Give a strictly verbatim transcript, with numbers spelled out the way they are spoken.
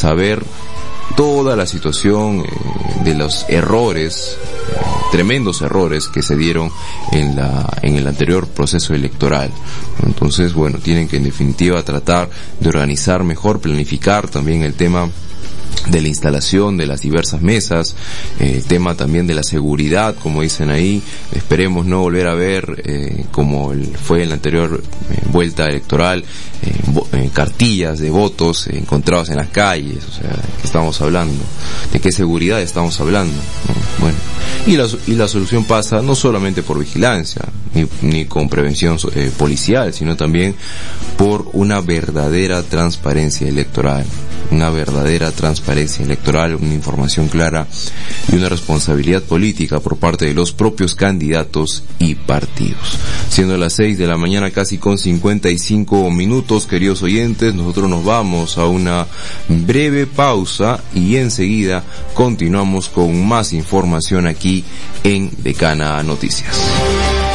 saber toda la situación eh, de los errores, eh, tremendos errores que se dieron en la en el anterior proceso electoral. Entonces, bueno, tienen que en definitiva tratar de organizar mejor, planificar también el tema de la instalación de las diversas mesas, eh, el tema también de la seguridad, como dicen ahí. Esperemos no volver a ver, eh, como el, fue en la anterior eh, vuelta electoral, eh, bo, eh, cartillas de votos eh, encontrados en las calles. O sea, ¿de qué estamos hablando? ¿De qué seguridad estamos hablando? ¿No? Bueno, y la, y la solución pasa no solamente por vigilancia, ni, ni con prevención eh, policial, sino también por una verdadera transparencia electoral. Una verdadera transparencia electoral, una información clara y una responsabilidad política por parte de los propios candidatos y partidos. Siendo las seis de la mañana casi con cincuenta y cinco minutos, queridos oyentes, nosotros nos vamos a una breve pausa y enseguida continuamos con más información aquí en Decana Noticias.